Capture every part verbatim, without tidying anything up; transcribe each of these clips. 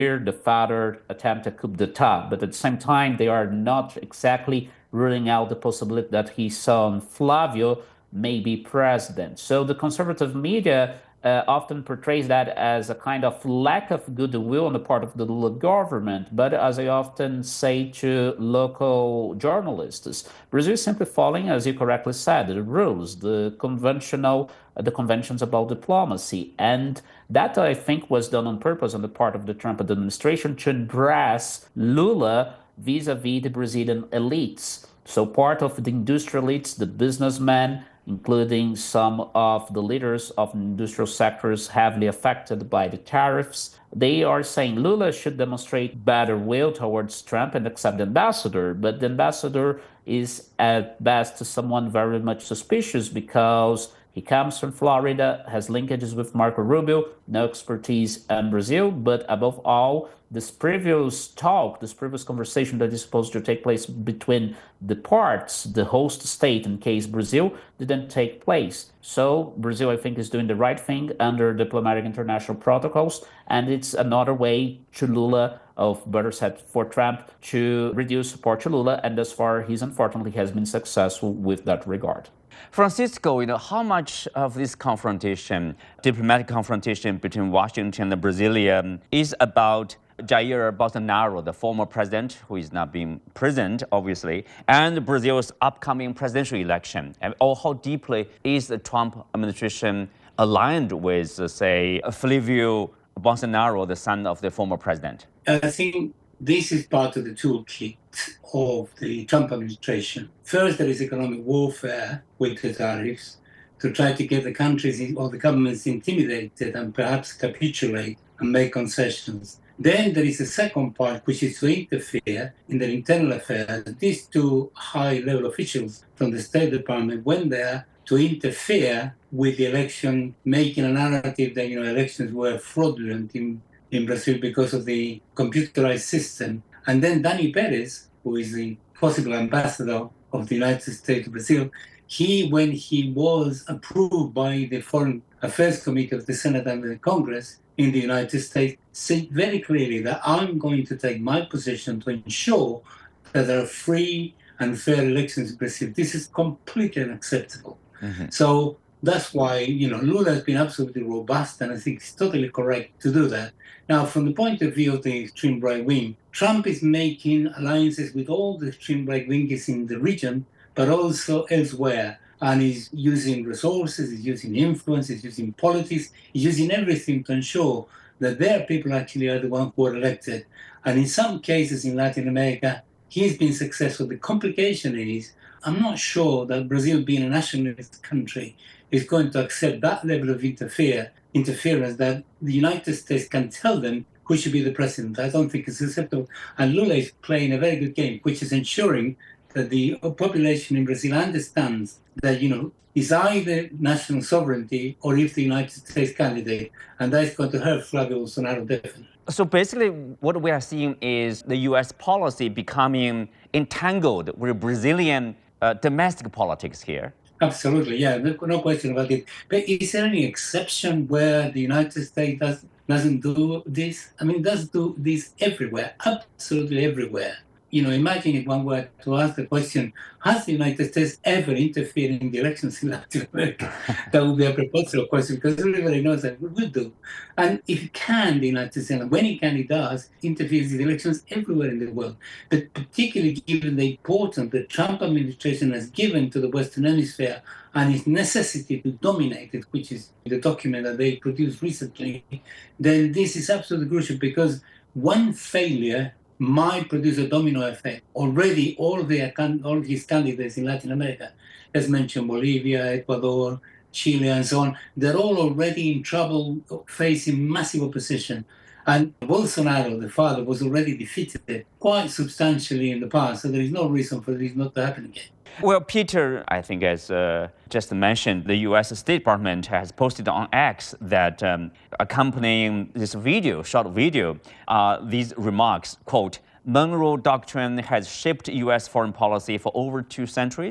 the father attempted coup d'etat, but at the same time, they are not exactly ruling out the possibility that his son Flavio may be president. So the conservative media uh, often portrays that as a kind of lack of goodwill on the part of the Lula government. But as I often say to local journalists, Brazil is simply following, as you correctly said, the rules, the conventional, uh, the conventions about diplomacy, and that I think was done on purpose on the part of the Trump administration to address Lula vis-a-vis the Brazilian elites. So part of the industrial elites, the businessmen, including some of the leaders of industrial sectors heavily affected by the tariffs, they are saying Lula should demonstrate better will towards Trump and accept the ambassador. But the ambassador is at best someone very much suspicious because he comes from Florida, has linkages with Marco Rubio, no expertise in Brazil, but above all, this previous talk, this previous conversation that is supposed to take place between the parts, the host state, in case Brazil, didn't take place. So Brazil, I think, is doing the right thing under diplomatic international protocols, and it's another way to Lula, of better said for Trump, to reduce support to Lula, and thus far, he's unfortunately has been successful with that regard. Francisco, you know, how much of this confrontation, diplomatic confrontation between Washington and Brasilia, is about Jair Bolsonaro, the former president, who is now being president, obviously, and Brazil's upcoming presidential election? And or how deeply is the Trump administration aligned with, uh, say, Flavio Bolsonaro, the son of the former president? I think this is part of the toolkit of the Trump administration. First, there is economic warfare with the tariffs to try to get the countries or the governments intimidated and perhaps capitulate and make concessions. Then there is a second part, which is to interfere in their internal affairs. These two high-level officials from the State Department went there to interfere with the election, making a narrative that, you know, elections were fraudulent in, in Brazil because of the computerized system. And then Dani Perez, who is the possible ambassador of the United States to Brazil, he, when he was approved by the Foreign Affairs Committee of the Senate and the Congress in the United States, said very clearly that I'm going to take my position to ensure that there are free and fair elections in Brazil. This is completely unacceptable. Mm-hmm. So that's why, you know, Lula has been absolutely robust, and I think it's totally correct to do that. Now, from the point of view of the extreme right wing, Trump is making alliances with all the extreme right wingers in the region, but also elsewhere. And he's using resources, he's using influence, he's using politics, he's using everything to ensure that their people actually are the ones who are elected. And in some cases in Latin America, he's been successful. The complication is, I'm not sure that Brazil, being a nationalist country, is going to accept that level of interfere, interference that the United States can tell them who should be the president. I don't think it's acceptable. And Lula is playing a very good game, which is ensuring that the population in Brazil understands that, you know, it's either national sovereignty or if the United States candidate, and that's going to hurt Flavio Bolsonaro definitely. So basically, what we are seeing is the U S policy becoming entangled with Brazilian uh, domestic politics here. Absolutely, yeah, no, no question about it. But is there any exception where the United States does, doesn't do this? I mean, it does do this everywhere, absolutely everywhere. You know, imagine if one were to ask the question, has the United States ever interfered in the elections in Latin America? That would be a preposterous question, because everybody knows that we will do. And if it can, the United States, when it can, it does, interferes in the elections everywhere in the world. But particularly given the importance the Trump administration has given to the Western Hemisphere and its necessity to dominate it, which is the document that they produced recently, then this is absolutely crucial, because one failure might produce a domino effect. Already, all, the, all his candidates in Latin America, as mentioned, Bolivia, Ecuador, Chile, and so on, they're all already in trouble, facing massive opposition. And Bolsonaro, the father, was already defeated quite substantially in the past, so there is no reason for this not to happen again. Well, Peter, I think as uh, just mentioned, the U S State Department has posted on X that um, accompanying this video, short video, uh, these remarks, quote, Monroe Doctrine has shaped U S foreign policy for over two centuries.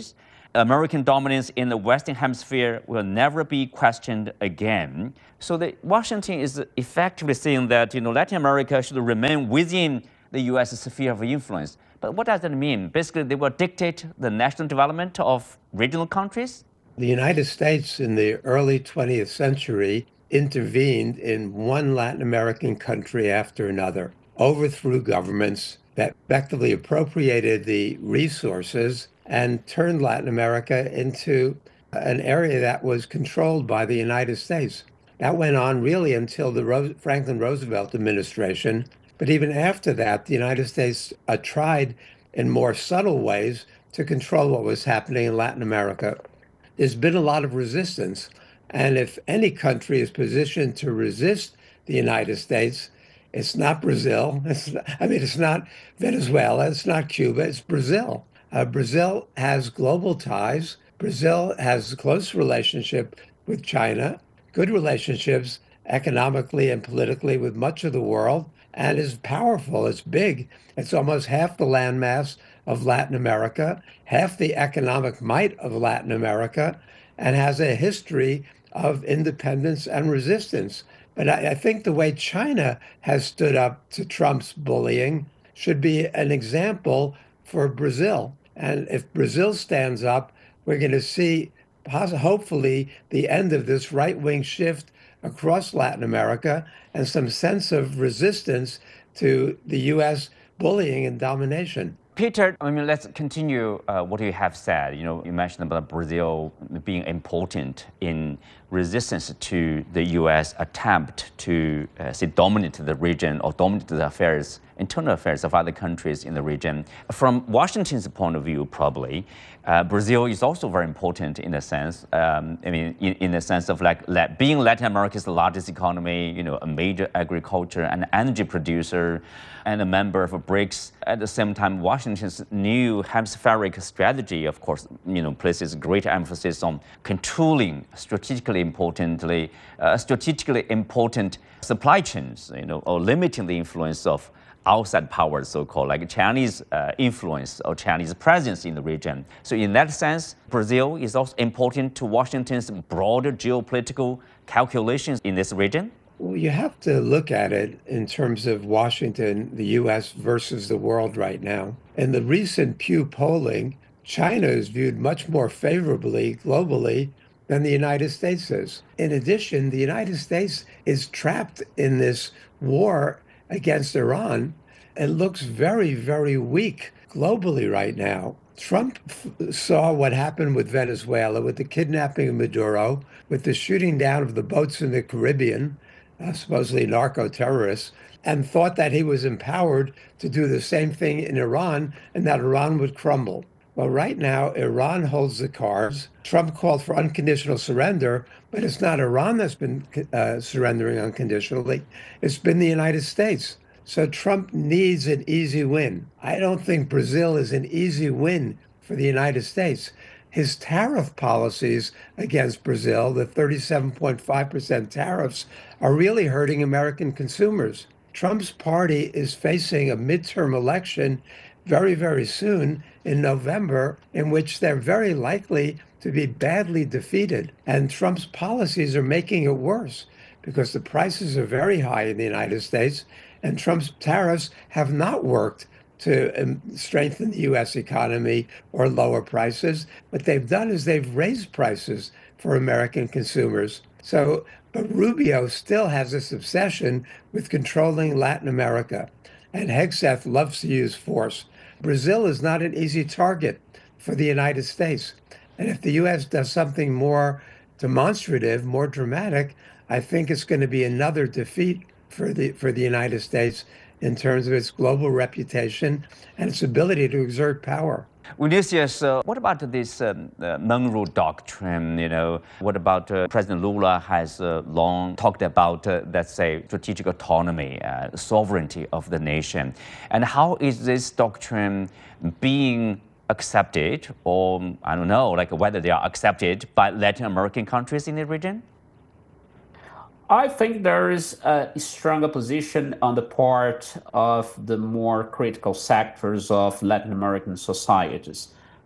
American dominance in the Western Hemisphere will never be questioned again. So the, Washington is effectively saying that you know, Latin America should remain within the U S sphere of influence. But what does that mean? Basically, they will dictate the national development of regional countries? The United States in the early twentieth century intervened in one Latin American country after another, overthrew governments that effectively appropriated the resources and turned Latin America into an area that was controlled by the United States. That went on really until the Ro- Franklin Roosevelt administration. But even after that, the United States uh, tried in more subtle ways to control what was happening in Latin America. There's been a lot of resistance. And if any country is positioned to resist the United States, it's not Brazil. It's not, I mean, it's not Venezuela. It's not Cuba. It's Brazil. Uh, Brazil has global ties. Brazil has a close relationship with China, good relationships economically and politically with much of the world, and is powerful. It's big. It's almost half the landmass of Latin America, half the economic might of Latin America, and has a history of independence and resistance. But I, I think the way China has stood up to Trump's bullying should be an example for Brazil. And if Brazil stands up, we're going to see hopefully the end of this right-wing shift across Latin America and some sense of resistance to the U S bullying and domination. Peter, I mean, let's continue uh, what you have said. You know, you mentioned about Brazil being important in resistance to the U S attempt to, uh, say, dominate the region or dominate the affairs, internal affairs of other countries in the region. From Washington's point of view, probably, uh, Brazil is also very important in a sense. Um, I mean, in, in the sense of like let, being Latin America's largest economy, you know, a major agriculture and energy producer, and a member of BRICS. At the same time, Washington's new hemispheric strategy, of course, you know, places great emphasis on controlling strategically importantly, uh, strategically important supply chains, you know, or limiting the influence of outside powers, so-called, like Chinese uh, influence or Chinese presence in the region. So in that sense, Brazil is also important to Washington's broader geopolitical calculations in this region? Well, you have to look at it in terms of Washington, the U S versus the world right now. In the recent Pew polling, China is viewed much more favorably globally than the United States is. In addition, the United States is trapped in this war against Iran and looks very, very weak globally right now. Trump f- saw what happened with Venezuela, with the kidnapping of Maduro, with the shooting down of the boats in the Caribbean, uh, supposedly narco-terrorists, and thought that he was empowered to do the same thing in Iran and that Iran would crumble. Well, right now, Iran holds the cards. Trump called for unconditional surrender, but it's not Iran that's been uh, surrendering unconditionally. It's been the United States. So Trump needs an easy win. I don't think Brazil is an easy win for the United States. His tariff policies against Brazil, the thirty-seven point five percent tariffs, are really hurting American consumers. Trump's party is facing a midterm election very, very soon in November, in which they're very likely to be badly defeated. And Trump's policies are making it worse because the prices are very high in the United States, and Trump's tariffs have not worked to um, strengthen the U S economy or lower prices. What they've done is they've raised prices for American consumers. So, but Rubio still has this obsession with controlling Latin America, and Hegseth loves to use force. Brazil is not an easy target for the United States. And if the U S does something more demonstrative, more dramatic, I think it's going to be another defeat for the for the United States in terms of its global reputation and its ability to exert power. Vinicius, uh, what about this um, uh, Monroe Doctrine? You know, what about uh, President Lula has uh, long talked about, uh, let's say, strategic autonomy, uh, sovereignty of the nation, and how is this doctrine being accepted, or I don't know, like whether they are accepted by Latin American countries in the region? I think there is a strong opposition on the part of the more critical sectors of Latin American societies.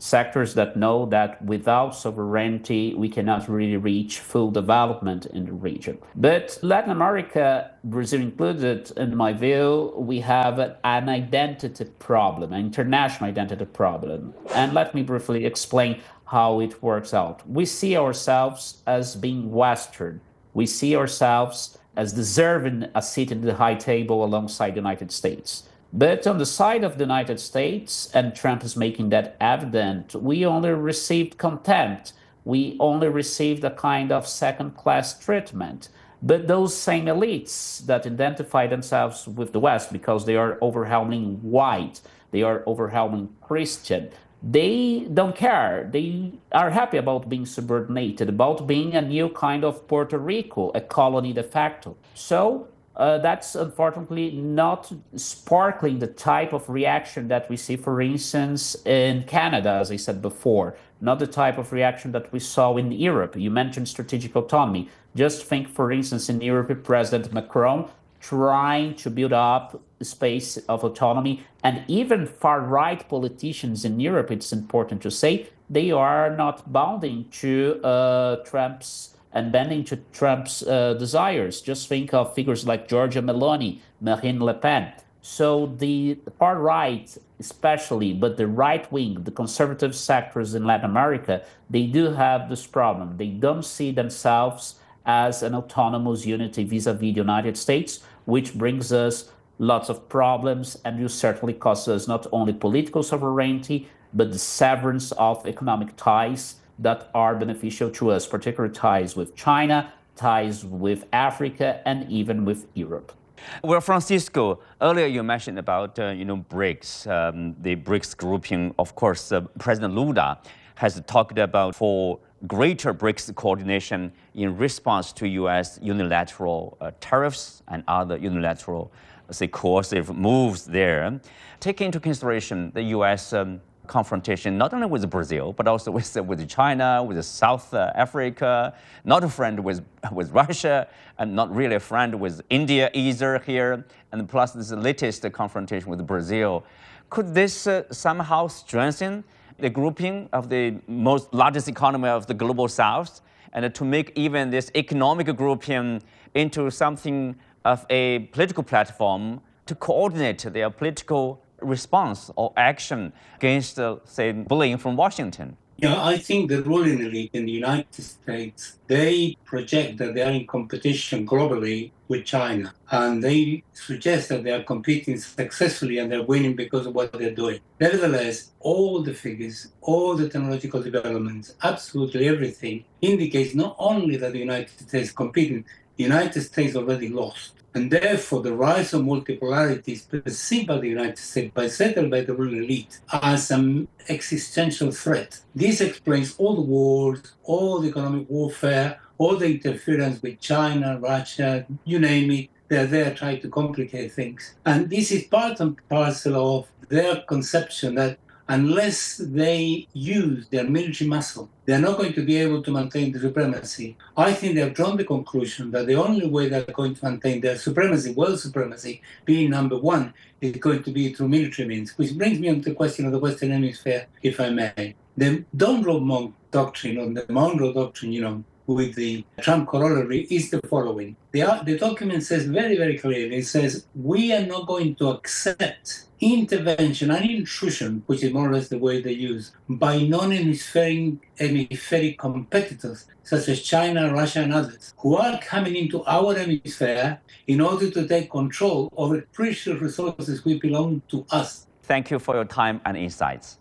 sectors that know that without sovereignty, we cannot really reach full development in the region. But Latin America, Brazil included, in my view, we have an identity problem, an international identity problem. And let me briefly explain how it works out. We see ourselves as being Western. We see ourselves as deserving a seat at the high table alongside the United States. But on the side of the United States, and Trump is making that evident, we only received contempt. We only received a kind of second-class treatment. But those same elites that identify themselves with the West because they are overwhelmingly white, they are overwhelmingly Christian, they don't care. They are happy about being subordinated, about being a new kind of Puerto Rico, a colony de facto. So uh, that's unfortunately not sparkling the type of reaction that we see, for instance, in Canada, as I said before, not the type of reaction that we saw in Europe. You mentioned strategic autonomy. Just think, for instance, in Europe, President Macron trying to build up a space of autonomy, and even far-right politicians in Europe, it's important to say, they are not bounding to uh, Trump's and bending to Trump's uh, desires. Just think of figures like Giorgia Meloni, Marine Le Pen. So the far-right especially, but the right-wing, the conservative sectors in Latin America, they do have this problem. They don't see themselves as an autonomous unity vis-a-vis the United States, which brings us lots of problems and will certainly cost us not only political sovereignty, but the severance of economic ties that are beneficial to us, particularly ties with China, ties with Africa, and even with Europe. Well, Francisco, earlier you mentioned about uh, you know BRICS, um, the BRICS grouping. Of course, uh, President Lula has talked about for greater BRICS coordination in response to U S unilateral uh, tariffs and other unilateral, say, coercive moves there. Taking into consideration the U S um, confrontation not only with Brazil, but also with, uh, with China, with South uh, Africa, not a friend with, with Russia, and not really a friend with India either here, and plus this latest uh, confrontation with Brazil. Could this uh, somehow strengthen the grouping of the most largest economy of the global South, and uh, to make even this economic grouping into something of a political platform to coordinate their political response or action against, uh, say, bullying from Washington? Yeah, I think the ruling elite in the United States, they project that they are in competition globally with China. And they suggest that they are competing successfully and they're winning because of what they're doing. Nevertheless, all the figures, all the technological developments, absolutely everything indicates not only that the United States is competing, the United States already lost. And therefore, the rise of multipolarity is perceived by the United States, by settled by the ruling elite, as an existential threat. This explains all the wars, all the economic warfare, all the interference with China, Russia, you name it. They're there trying to complicate things. And this is part and parcel of their conception that unless they use their military muscle, they're not going to be able to maintain the supremacy. I think they have drawn the conclusion that the only way they're going to maintain their supremacy, world supremacy, being number one, is going to be through military means, which brings me on to the question of the Western Hemisphere, if I may. The Monroe Doctrine, or the Monroe Doctrine, you know, with the Trump corollary, is the following. The, the document says very, very clearly, it says, we are not going to accept intervention and intrusion, which is more or less the way they use, by non-hemispheric hemispheric competitors, such as China, Russia, and others, who are coming into our hemisphere in order to take control over precious resources which belong to us. Thank you for your time and insights.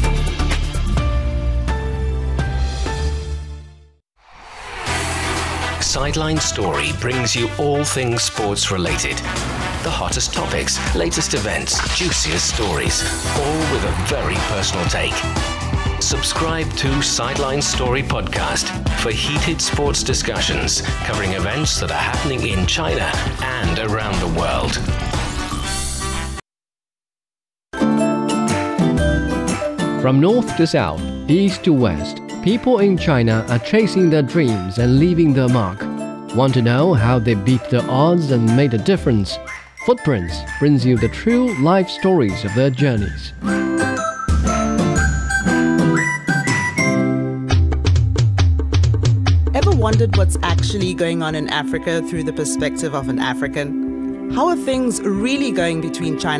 Sideline Story brings you all things sports related. The hottest topics, latest events, juiciest stories, all with a very personal take. Subscribe to Sideline Story Podcast for heated sports discussions covering events that are happening in China and around the world. From north to south, east to west, people in China are chasing their dreams and leaving their mark. Want to know how they beat the odds and made a difference? Footprints brings you the true life stories of their journeys. wondered what's actually going on in Africa through the perspective of an African? How are things really going between China